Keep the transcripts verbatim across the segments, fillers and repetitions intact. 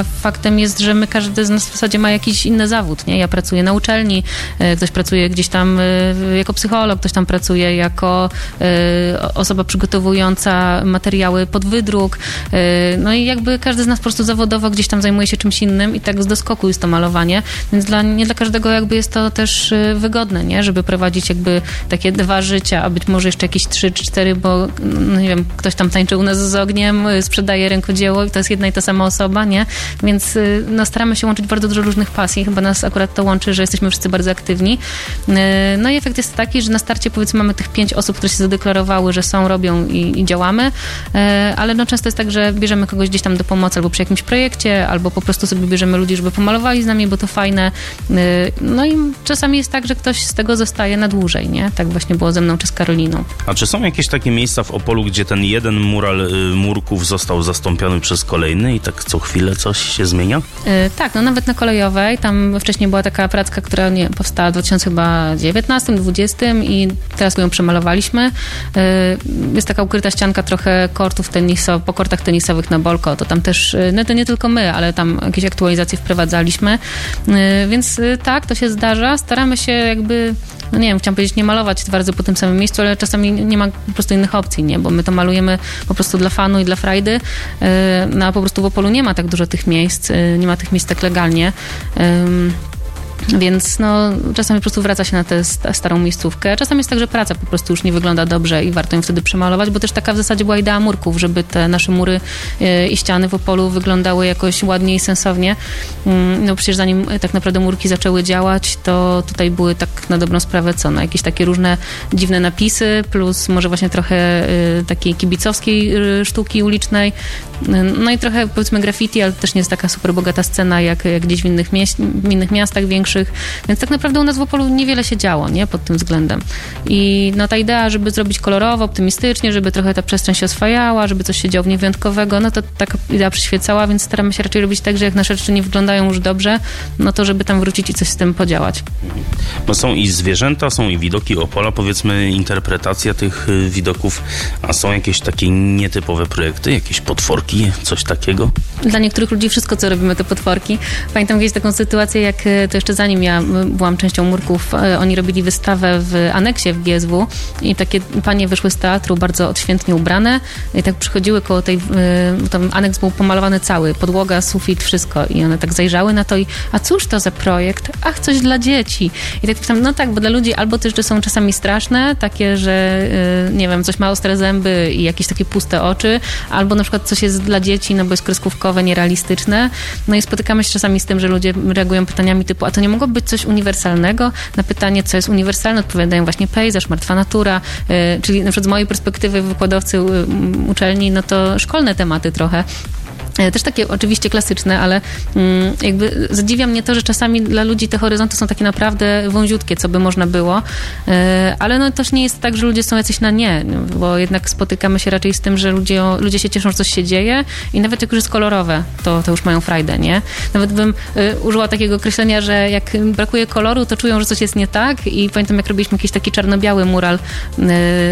a faktem jest, że my, każdy z nas w zasadzie ma jakiś inny zawód, nie? Ja pracuję na uczelni, ktoś pracuje gdzieś tam jako psycholog, ktoś tam pracuje jako osoba przygotowująca materiały pod wydruk, no i jakby każdy z nas po prostu zawodowo gdzieś tam zajmuje się czymś innym i tak z doskoku jest to malowanie, więc dla, nie dla każdego jakby jest to też wygodne, nie? Żeby prowadzić jakby takie dwa życia, a być może jeszcze jakieś trzy czy cztery, bo no nie wiem, ktoś tam tańczy u nas z ogniem, sprzedaje rękodzieło i to jest jedna i ta sama osoba, nie? Więc no, staramy się łączyć bardzo dużo różnych pasji. Chyba nas akurat to łączy, że jesteśmy wszyscy bardzo aktywni. No i efekt jest taki, że na starcie powiedzmy mamy tych pięć osób, które się zadeklarowały, że są, robią i, i działamy, ale no często jest tak, że bierzemy kogoś gdzieś tam do pomocy albo przy jakimś projekcie, albo po prostu sobie bierzemy ludzi, żeby pomalowali z nami, bo to fajne. No i czasami jest tak, że ktoś z tego zostaje na dłużej, nie? Tak właśnie było ze mną czy z Karoliną. A czy są jakieś takie miejsca w Opolu, gdzie ten jeden mural y, murków został zastąpiony przez kolejny i tak co chwilę coś się zmienia? Yy, tak, no nawet na Kolejowej, tam wcześniej była taka pracka, która nie, powstała w dwa tysiące dziewiętnastym, dwudziestym i teraz ją przemalowaliśmy. Yy, jest taka ukryta ścianka trochę kortów tenisowych, po kortach tenisowych na Bolko, to tam też, yy, no to nie tylko my, ale tam jakieś aktualizacje wprowadzaliśmy, yy, więc yy, tak, to się zdarza. Staramy się jakby, no nie wiem, chciałam powiedzieć, nie malować bardzo po tym samym miejscu, ale czasami nie ma po prostu innych opcji, nie? Bo my to malujemy po prostu dla fanu i dla frajdy, no a po prostu w Opolu nie ma tak dużo tych miejsc, nie ma tych miejsc tak legalnie. Więc no, czasami po prostu wraca się na tę starą miejscówkę. Czasami jest tak, że praca po prostu już nie wygląda dobrze i warto ją wtedy przemalować, bo też taka w zasadzie była idea murków, żeby te nasze mury i ściany w Opolu wyglądały jakoś ładnie i sensownie. No przecież zanim tak naprawdę murki zaczęły działać, to tutaj były tak na dobrą sprawę co? No, jakieś takie różne dziwne napisy, plus może właśnie trochę takiej kibicowskiej sztuki ulicznej. No i trochę powiedzmy graffiti, ale też nie jest taka super bogata scena jak, jak gdzieś w innych, mieś, w innych miastach większych. Więc tak naprawdę u nas w Opolu niewiele się działo, nie? Pod tym względem. I no ta idea, żeby zrobić kolorowo, optymistycznie, żeby trochę ta przestrzeń się oswajała, żeby coś się działo w niej wyjątkowego, no to taka idea przyświecała, więc staramy się raczej robić tak, że jak nasze rzeczy nie wyglądają już dobrze, no to żeby tam wrócić i coś z tym podziałać. No są i zwierzęta, są i widoki Opola, powiedzmy interpretacja tych widoków, a są jakieś takie nietypowe projekty, jakieś potworki, coś takiego? Dla niektórych ludzi wszystko, co robimy, to potworki. Pamiętam kiedyś taką sytuację, jak to jeszcze zanim ja byłam częścią Murków, oni robili wystawę w aneksie w G S W i takie panie wyszły z teatru bardzo odświętnie ubrane i tak przychodziły koło tej, tam aneks był pomalowany cały, podłoga, sufit, wszystko i one tak zajrzały na to i a cóż to za projekt? Ach, coś dla dzieci. I tak tam, no tak, bo dla ludzi albo te rzeczy są czasami straszne, takie, że nie wiem, coś ma ostre zęby i jakieś takie puste oczy, albo na przykład coś jest dla dzieci, no bo jest kreskówkowe, nierealistyczne. No i spotykamy się czasami z tym, że ludzie reagują pytaniami typu, a to nie mogło być coś uniwersalnego? Na pytanie, co jest uniwersalne, odpowiadają właśnie pejzaż, martwa natura, yy, czyli na przykład z mojej perspektywy wykładowcy yy, uczelni, no to szkolne tematy trochę. Też takie oczywiście klasyczne, ale mm, jakby zadziwia mnie to, że czasami dla ludzi te horyzonty są takie naprawdę wąziutkie, co by można było, yy, ale no też nie jest tak, że ludzie są jacyś na nie, bo jednak spotykamy się raczej z tym, że ludzie, ludzie się cieszą, że coś się dzieje i nawet jak już jest kolorowe, to, to już mają frajdę, nie? Nawet bym yy, użyła takiego określenia, że jak brakuje koloru, to czują, że coś jest nie tak i pamiętam, jak robiliśmy jakiś taki czarno-biały mural, yy,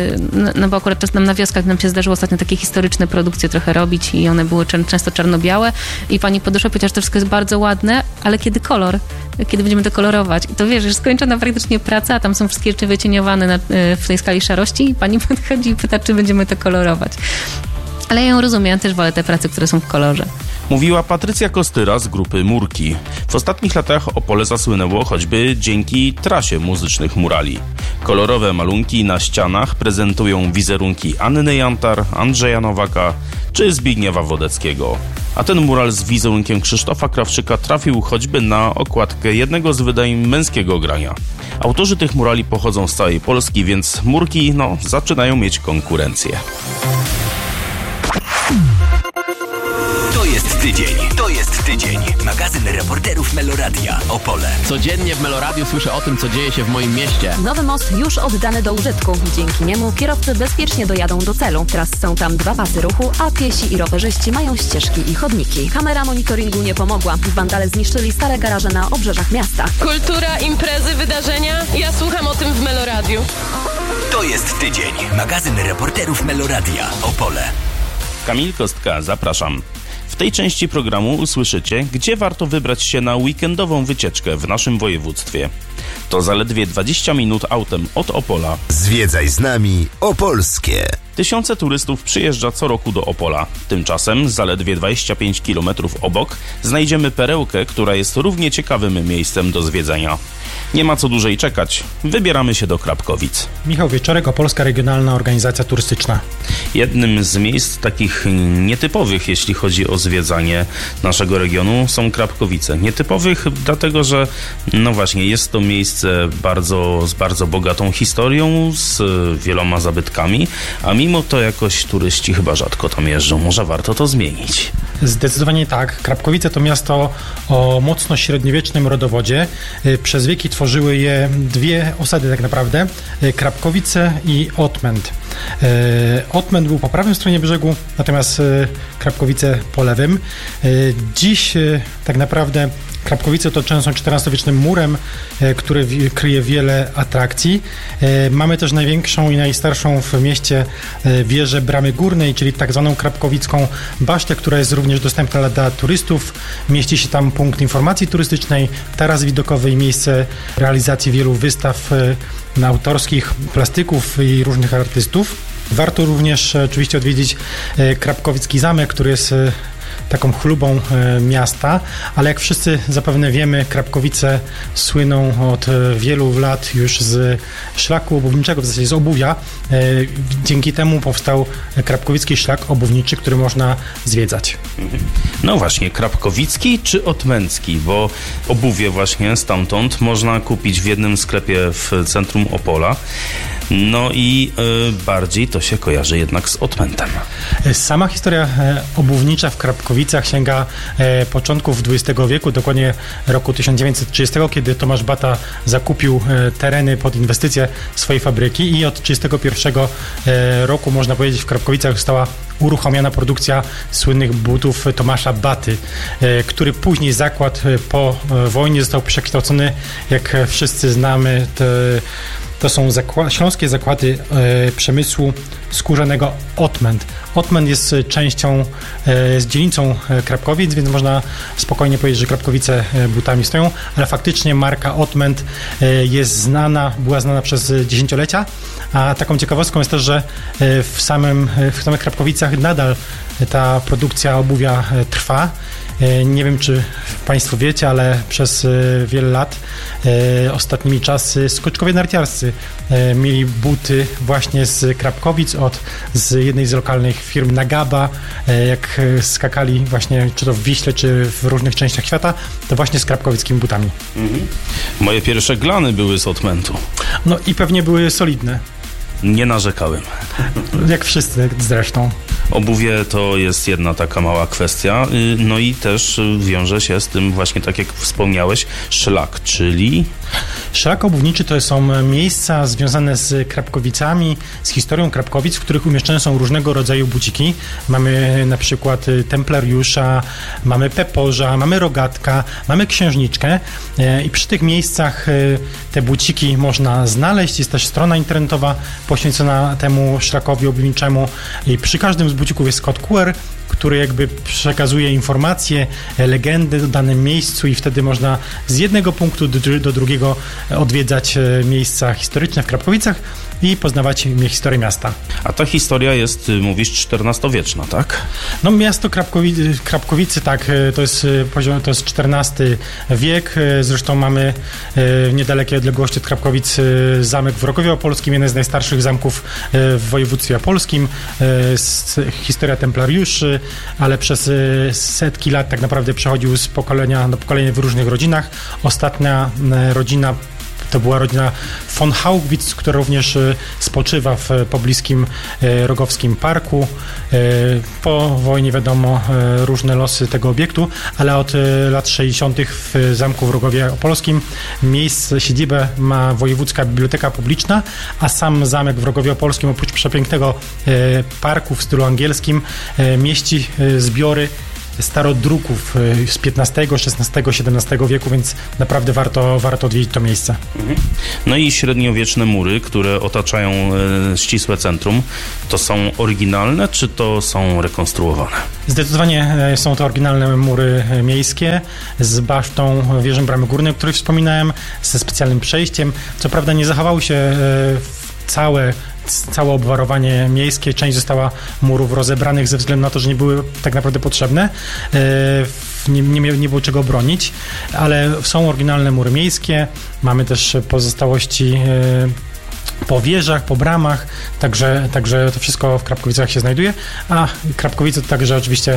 no bo akurat czas nam na wioskach nam się zdarzyło ostatnio takie historyczne produkcje trochę robić i one były często czarno-białe i pani podeszła, powiedziała, że to wszystko jest bardzo ładne, ale kiedy kolor? Kiedy będziemy to kolorować? I to wiesz, że skończona praktycznie praca, a tam są wszystkie rzeczy wycieniowane na, w tej skali szarości i pani podchodzi i pyta, czy będziemy to kolorować. Ale ja ją rozumiem, ja też wolę te prace, które są w kolorze. Mówiła Patrycja Kostyra z grupy Murki. W ostatnich latach Opole zasłynęło choćby dzięki trasie muzycznych murali. Kolorowe malunki na ścianach prezentują wizerunki Anny Jantar, Andrzeja Nowaka czy Zbigniewa Wodeckiego. A ten mural z wizerunkiem Krzysztofa Krawczyka trafił choćby na okładkę jednego z wydań Męskiego Grania. Autorzy tych murali pochodzą z całej Polski, więc Murki no, zaczynają mieć konkurencję. To jest tydzień, to jest tydzień. Magazyn reporterów Meloradia Opole. Codziennie w Meloradiu słyszę o tym, co dzieje się w moim mieście. Nowy most już oddany do użytku. Dzięki niemu kierowcy bezpiecznie dojadą do celu. Teraz są tam dwa pasy ruchu, a piesi i rowerzyści mają ścieżki i chodniki. Kamera monitoringu nie pomogła. Wandale zniszczyli stare garaże na obrzeżach miasta. Kultura, imprezy, wydarzenia. Ja słucham o tym w Meloradiu. To jest tydzień. Magazyn reporterów Meloradia Opole. Kamil Kostka, zapraszam. W tej części programu usłyszycie, gdzie warto wybrać się na weekendową wycieczkę w naszym województwie. To zaledwie dwadzieścia minut autem od Opola. Zwiedzaj z nami Opolskie. Tysiące turystów przyjeżdża co roku do Opola. Tymczasem zaledwie dwadzieścia pięć kilometrów obok znajdziemy perełkę, która jest równie ciekawym miejscem do zwiedzenia. Nie ma co dłużej czekać. Wybieramy się do Krapkowic. Michał Wieczorek, Opolska Regionalna Organizacja Turystyczna. Jednym z miejsc takich nietypowych, jeśli chodzi o zwiedzanie naszego regionu, są Krapkowice. Nietypowych dlatego, że no właśnie, jest to miejsce bardzo, z bardzo bogatą historią, z wieloma zabytkami, a mimo to jakoś turyści chyba rzadko tam jeżdżą. Może warto to zmienić. Zdecydowanie tak. Krapkowice to miasto o mocno średniowiecznym rodowodzie. Przez wieki tworzyły je dwie osady tak naprawdę. Krapkowice i Otmęt. Otmęt był po prawej stronie brzegu, natomiast Krapkowice po lewym. Dziś tak naprawdę Krapkowice otoczone są czternastowiecznym murem, który kryje wiele atrakcji. Mamy też największą i najstarszą w mieście wieżę Bramy Górnej, czyli tak zwaną krapkowicką basztę, która jest również dostępna dla turystów. Mieści się tam punkt informacji turystycznej, taras widokowy i miejsce realizacji wielu wystaw autorskich, plastyków i różnych artystów. Warto również oczywiście odwiedzić Krapkowicki Zamek, który jest taką chlubą miasta, ale jak wszyscy zapewne wiemy, Krapkowice słyną od wielu lat już z szlaku obuwniczego, w zasadzie z obuwia. Dzięki temu powstał Krapkowicki Szlak Obuwniczy, który można zwiedzać. No właśnie, Krapkowicki czy Otmęcki, bo obuwie właśnie stamtąd można kupić w jednym sklepie w centrum Opola. No i y, bardziej to się kojarzy jednak z Otmętem. Sama historia e, obuwnicza w Krapkowicach sięga e, początków dwudziestego wieku, dokładnie roku tysiąc dziewięćset trzydziestego, kiedy Tomasz Bata zakupił e, tereny pod inwestycje swojej fabryki i od trzydziestego pierwszego e, roku, można powiedzieć, w Krapkowicach została uruchomiona produkcja słynnych butów Tomasza Baty, e, który później zakład e, po e, wojnie został przekształcony, jak wszyscy znamy, te, to są zakła- śląskie zakłady e, przemysłu skórzanego Otmęt. Otmęt jest częścią, e, z dzielnicą Krapkowic, więc można spokojnie powiedzieć, że Krapkowice butami stoją, ale faktycznie marka Otmęt e, jest znana, była znana przez dziesięciolecia, a taką ciekawostką jest też, że w, samym, w samych Krapkowicach nadal ta produkcja obuwia trwa. Nie wiem, czy Państwo wiecie, ale przez wiele lat e, ostatnimi czasy skoczkowie narciarscy e, mieli buty właśnie z Krapkowic, od z jednej z lokalnych firm Nagaba. E, jak skakali właśnie czy to w Wiśle, czy w różnych częściach świata, to właśnie z krapkowickimi butami. Mhm. Moje pierwsze glany były z Otmętu. No i pewnie były solidne. Nie narzekałem. Jak wszyscy zresztą. Obuwie to jest jedna taka mała kwestia, no i też wiąże się z tym właśnie, tak jak wspomniałeś, szlak, czyli... Szlak obuwniczy to są miejsca związane z Krapkowicami, z historią Krapkowic, w których umieszczone są różnego rodzaju buciki. Mamy na przykład Templariusza, mamy Peporza, mamy Rogatka, mamy Księżniczkę i przy tych miejscach te buciki można znaleźć. Jest też strona internetowa poświęcona temu szlakowi obuwniczemu i przy każdym z bucików jest kod Q R, który jakby przekazuje informacje, legendy o danym miejscu i wtedy można z jednego punktu do, do drugiego odwiedzać miejsca historyczne w Krapkowicach i poznawać historię miasta. A ta historia jest, mówisz, czternastowieczna, tak? No miasto Krapkowice, Krapkowice tak, to jest poziom, to jest czternasty wiek, zresztą mamy w niedalekiej odległości od Krapkowic zamek w Rogowie Opolskim, jeden z najstarszych zamków w województwie opolskim, historia templariuszy, ale przez setki lat tak naprawdę przechodził z pokolenia na pokolenie w różnych rodzinach. Ostatnia rodzina to była rodzina von Haugwitz, która również spoczywa w pobliskim Rogowskim Parku. Po wojnie wiadomo różne losy tego obiektu, ale od lat sześćdziesiątych w zamku w Rogowie Opolskim miejsce, siedzibę ma Wojewódzka Biblioteka Publiczna, a sam zamek w Rogowie Opolskim oprócz przepięknego parku w stylu angielskim mieści zbiory starodruków z piętnastego, szesnastego, siedemnastego wieku, więc naprawdę warto, warto odwiedzić to miejsce. Mhm. No i średniowieczne mury, które otaczają e, ścisłe centrum, to są oryginalne, czy to są rekonstruowane? Zdecydowanie są to oryginalne mury miejskie z basztą wieżą Bramy Górnej, o której wspominałem, ze specjalnym przejściem. Co prawda nie zachowały się całe całe obwarowanie miejskie, część została murów rozebranych ze względu na to, że nie były tak naprawdę potrzebne, nie, nie, nie było czego bronić, ale są oryginalne mury miejskie, mamy też pozostałości po wieżach, po bramach, także, także to wszystko w Krapkowicach się znajduje, a Krapkowice to także oczywiście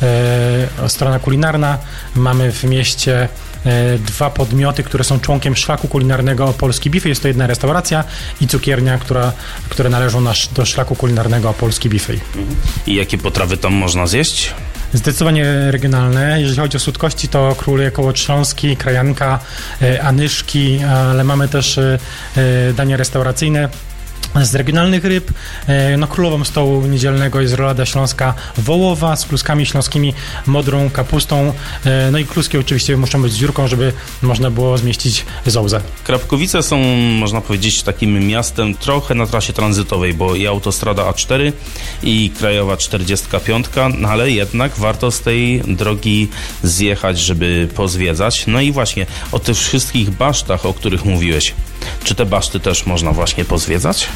e, strona kulinarna. Mamy w mieście e, dwa podmioty, które są członkiem szlaku kulinarnego Opolski Buffet. Jest to jedna restauracja i cukiernia, która, które należą na, do szlaku kulinarnego Opolski Buffet. I jakie potrawy tam można zjeść? Zdecydowanie regionalne. Jeżeli chodzi o słodkości, to króluje kołotrząski, krajanka, e, anyszki, ale mamy też e, dania restauracyjne z regionalnych ryb. No, królową stołu niedzielnego jest rolada śląska wołowa z kluskami śląskimi, modrą kapustą. No i kluski oczywiście muszą być z dziurką, żeby można było zmieścić zołzę. Krapkowice są, można powiedzieć, takim miastem trochę na trasie tranzytowej, bo i autostrada A cztery i krajowa czterdziestka pięć, no ale jednak warto z tej drogi zjechać, żeby pozwiedzać. No i właśnie o tych wszystkich basztach, o których mówiłeś, czy te baszty też można właśnie pozwiedzać?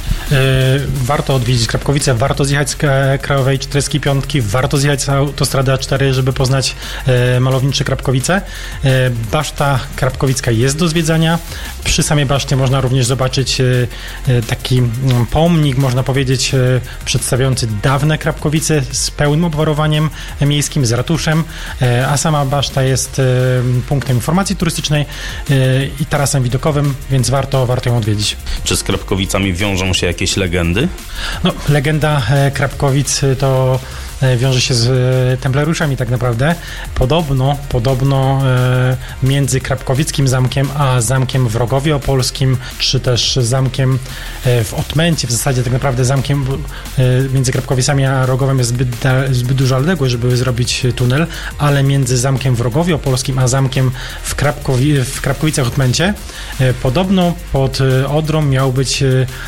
Warto odwiedzić Krapkowice, warto zjechać z krajowej czterdziestki pięć, warto zjechać z autostrady A cztery, żeby poznać malownicze Krapkowice. Baszta krapkowicka jest do zwiedzania. Przy samej baszcie można również zobaczyć taki pomnik, można powiedzieć, przedstawiający dawne Krapkowice z pełnym obwarowaniem miejskim, z ratuszem, a sama baszta jest punktem informacji turystycznej i tarasem widokowym, więc warto, warto ją odwiedzić. Czy z Krapkowicami wiążą się jakieś legendy? No, legenda Krapkowic to wiąże się z templariuszami tak naprawdę. Podobno, podobno między Krapkowickim zamkiem a zamkiem w Rogowie Opolskim, czy też zamkiem w Otmęcie, w zasadzie tak naprawdę zamkiem między Krapkowicami a Rogowem jest zbyt, zbyt duża odległość, żeby zrobić tunel, ale między zamkiem w Rogowie Opolskim a zamkiem w, Krapkowi, w Krapkowicach Otmęcie podobno pod Odrą miał być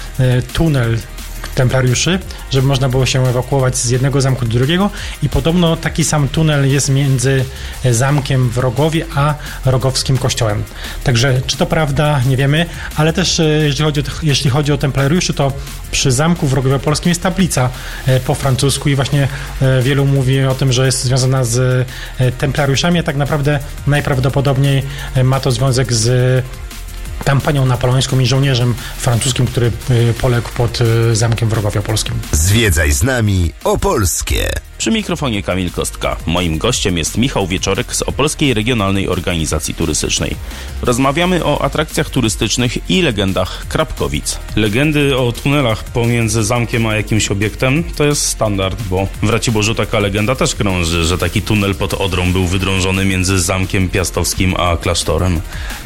tunel templariuszy, żeby można było się ewakuować z jednego zamku do drugiego i podobno taki sam tunel jest między zamkiem w Rogowie a rogowskim kościołem. Także czy to prawda, nie wiemy, ale też jeśli chodzi o, jeśli chodzi o templariuszy, to przy zamku w Rogowie Opolskim jest tablica po francusku i właśnie wielu mówi o tym, że jest związana z templariuszami, a tak naprawdę najprawdopodobniej ma to związek z kampanią napoleońską i żołnierzem francuskim, który poległ pod zamkiem w Rogowie Opolskim. Zwiedzaj z nami Opolskie. Przy mikrofonie Kamil Kostka. Moim gościem jest Michał Wieczorek z Opolskiej Regionalnej Organizacji Turystycznej. Rozmawiamy o atrakcjach turystycznych i legendach Krapkowic. Legendy o tunelach pomiędzy zamkiem a jakimś obiektem to jest standard, bo w Raciborzu taka legenda też krąży, że taki tunel pod Odrą był wydrążony między zamkiem piastowskim a klasztorem.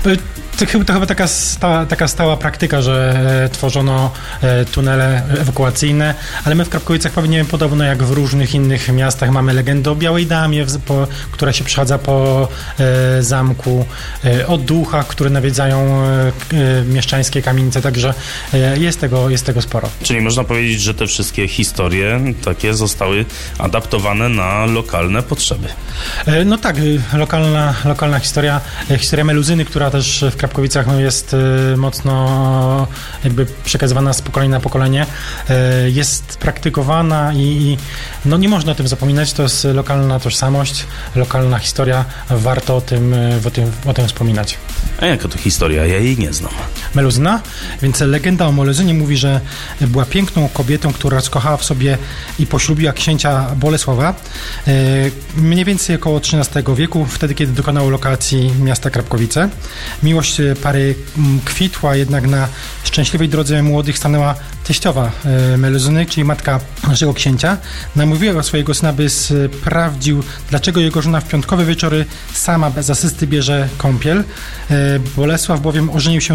To chyba, to chyba taka, stała, taka stała praktyka, że e, tworzono e, tunele ewakuacyjne, ale my w Krapkowicach pewnie podobno jak w różnych innych miastach mamy legendę o Białej Damie, w, po, która się przechadza po e, zamku, e, o duchach, które nawiedzają e, e, mieszczańskie kamienice, także e, jest, tego, jest tego sporo. Czyli można powiedzieć, że te wszystkie historie takie zostały adaptowane na lokalne potrzeby. E, no tak, lokalna, lokalna historia, e, historia meluzyny, która też w Krapkowicach no, jest y, mocno jakby przekazywana z pokolenia na pokolenie, y, jest praktykowana i, i no, nie można o tym zapominać, to jest lokalna tożsamość, lokalna historia, warto o tym, y, o tym, o tym wspominać. A jaka to historia? Ja jej nie znam. Meluzyna? Więc legenda o Meluzynie mówi, że była piękną kobietą, która rozkochała w sobie i poślubiła księcia Bolesława y, mniej więcej około trzynastego wieku, wtedy kiedy dokonał lokacji miasta Krapkowice. Miłość pary kwitła, jednak na szczęśliwej drodze młodych stanęła teściowa Meluzyny, czyli matka naszego księcia. Namówiła swojego syna, by sprawdził, dlaczego jego żona w piątkowe wieczory sama bez asysty bierze kąpiel. Bolesław bowiem ożenił się z Meluzyną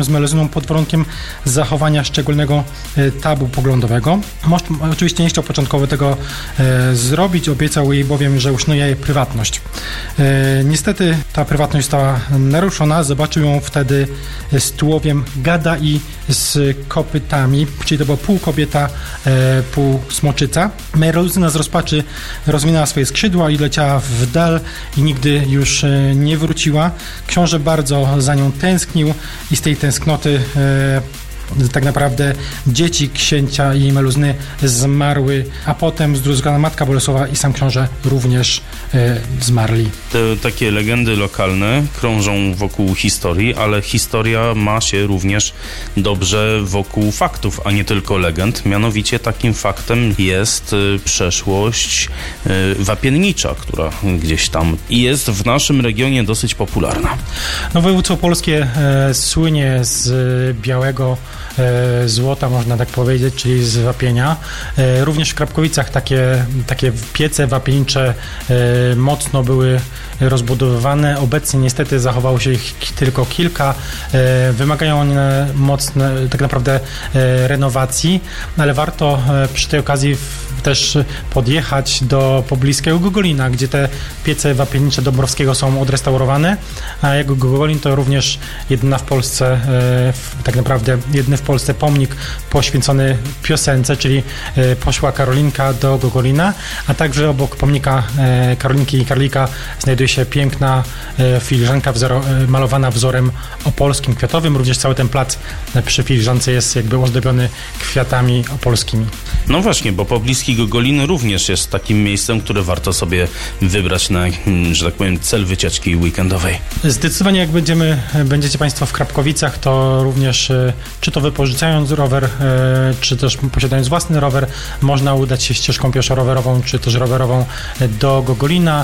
pod warunkiem zachowania szczególnego tabu poglądowego. Mąż oczywiście nie chciał początkowo tego e, zrobić, obiecał jej bowiem, że uszanuje jej prywatność. E, niestety ta prywatność została naruszona, zobaczył ją wtedy z tułowiem gada i z kopytami, czyli to była pół kobieta, e, pół smoczyca. Meluzyna z rozpaczy rozwinęła swoje skrzydła i leciała w dal i nigdy już e, nie wróciła. Książę bardzo za nią tęsknił i z tej tęsknoty e, tak naprawdę dzieci księcia i Meluzyny zmarły, a potem zdruzgana matka Bolesława i sam książę również e, zmarli. Te takie legendy lokalne krążą wokół historii, ale historia ma się również dobrze wokół faktów, a nie tylko legend. Mianowicie takim faktem jest y, przeszłość y, wapiennicza, która gdzieś tam jest w naszym regionie dosyć popularna. No, województwo opolskie e, słynie z białego e, złota, można tak powiedzieć, czyli z wapienia. E, również w Krapkowicach takie, takie piece wapiennicze e, mocno były rozbudowywane. Obecnie niestety zachowało się ich tylko kilka. E, wymagają one mocne, tak naprawdę e, renowacji, ale warto e, przy tej okazji w, też podjechać do pobliskiego Gogolina, gdzie te piece wapiennicze Dąbrowskiego są odrestaurowane, a jego Gogolin to również jedyna w Polsce, e, tak naprawdę jedyny w Polsce pomnik poświęcony piosence, czyli e, poszła Karolinka do Gogolina, a także obok pomnika e, Karolinki i Karlika znajduje się piękna e, filiżanka wzoro, e, malowana wzorem opolskim, kwiatowym. Również cały ten plac przy filiżance jest jakby ozdobiony kwiatami opolskimi. No właśnie, bo pobliski Gogolin również jest takim miejscem, które warto sobie wybrać na, że tak powiem, cel wycieczki weekendowej. Zdecydowanie jak będziemy, będziecie Państwo w Krapkowicach, to również czy to wypożyczając rower, czy też posiadając własny rower, można udać się ścieżką pieszo-rowerową, czy też rowerową do Gogolina,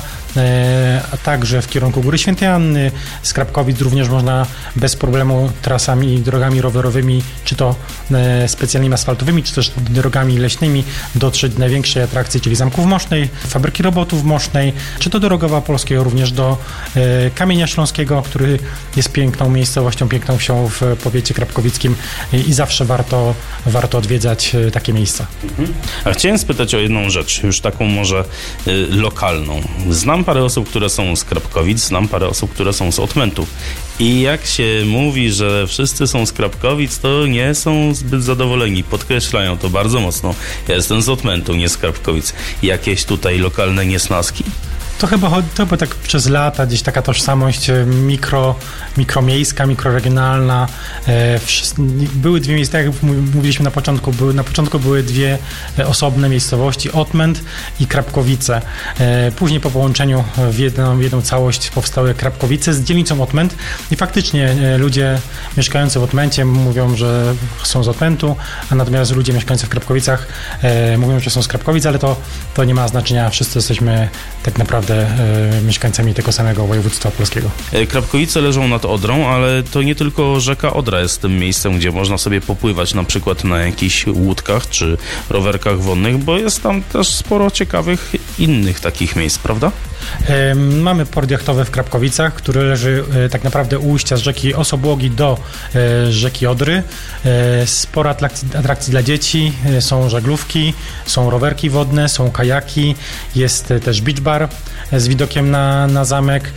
a także w kierunku Góry Świętej Anny. Z Krapkowic również można bez problemu trasami i drogami rowerowymi, czy to specjalnymi asfaltowymi, czy też drogami leśnymi dotrzeć do największej atrakcji, czyli Zamków Mosznej, Fabryki Robotów Mosznej, czy to do Rogowa Polskiego, również do e, Kamienia Śląskiego, który jest piękną miejscowością, piękną wsią w powiecie krapkowickim i, i zawsze warto, warto odwiedzać e, takie miejsca. Mhm. A chciałem spytać o jedną rzecz, już taką może y, lokalną. Znam parę osób, które są z Krapkowic, znam parę osób, które są z Otmentu. I jak się mówi, że wszyscy są z Krapkowic, to nie są zbyt zadowoleni. Podkreślają to bardzo mocno. Ja jestem z Otmentu, nie z Krapkowic. Jakieś tutaj lokalne niesnaski? To chyba, to chyba tak przez lata gdzieś taka tożsamość mikro, mikromiejska, mikroregionalna. E, były dwie miejsca, jak mówiliśmy na początku, były, na początku były dwie osobne miejscowości, Otment i Krapkowice. E, później po połączeniu w jedną, w jedną całość powstały Krapkowice z dzielnicą Otment i faktycznie e, ludzie mieszkający w Otmencie mówią, że są z Otmentu, a natomiast ludzie mieszkający w Krapkowicach e, mówią, że są z Krapkowic, ale to, to nie ma znaczenia. Wszyscy jesteśmy tak naprawdę E, mieszkańcami tego samego województwa opolskiego. Krapkowice leżą nad Odrą, ale to nie tylko rzeka Odra jest tym miejscem, gdzie można sobie popływać na przykład na jakichś łódkach czy rowerkach wodnych, bo jest tam też sporo ciekawych innych takich miejsc, prawda? E, mamy port jachtowy w Krapkowicach, który leży e, tak naprawdę u ujścia z rzeki Osobłogi do e, rzeki Odry. E, sporo atrakcji, atrakcji dla dzieci, e, są żaglówki, są rowerki wodne, są kajaki, jest e, też beach bar z widokiem na, na zamek.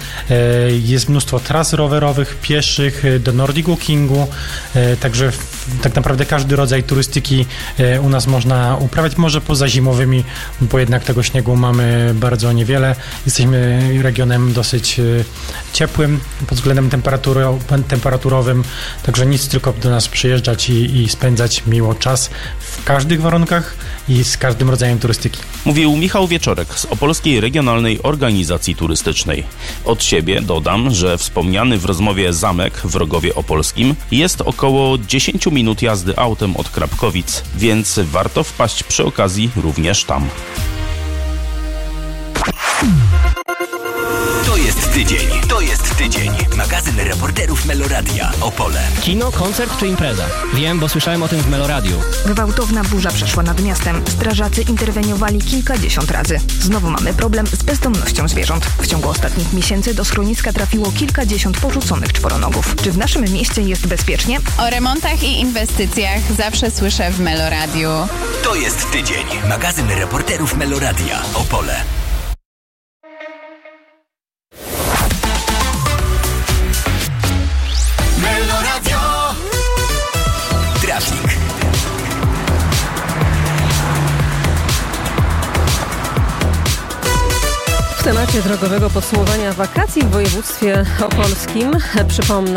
Jest mnóstwo tras rowerowych, pieszych, do Nordic Walkingu, także tak naprawdę każdy rodzaj turystyki u nas można uprawiać, może poza zimowymi, bo jednak tego śniegu mamy bardzo niewiele. Jesteśmy regionem dosyć ciepłym pod względem temperaturowym, także nic, tylko do nas przyjeżdżać i, i spędzać miło czas w każdych warunkach i z każdym rodzajem turystyki. Mówił Michał Wieczorek z Opolskiej Regionalnej Organizacji Turystycznej. Od siebie dodam, że wspomniany w rozmowie zamek w Rogowie Opolskim jest około dziesięć minut jazdy autem od Krapkowic, więc warto wpaść przy okazji również tam. To jest tydzień. To jest jest tydzień. Magazyn reporterów Meloradia. Opole. Kino, koncert czy impreza? Wiem, bo słyszałem o tym w Meloradiu. Gwałtowna burza przeszła nad miastem. Strażacy interweniowali kilkadziesiąt razy. Znowu mamy problem z bezdomnością zwierząt. W ciągu ostatnich miesięcy do schroniska trafiło kilkadziesiąt porzuconych czworonogów. Czy w naszym mieście jest bezpiecznie? O remontach i inwestycjach zawsze słyszę w Meloradiu. To jest tydzień. Magazyn reporterów Meloradia. Opole. Meloradio. Trafik. W temacie drogowego podsumowania wakacji w województwie opolskim przypomnę,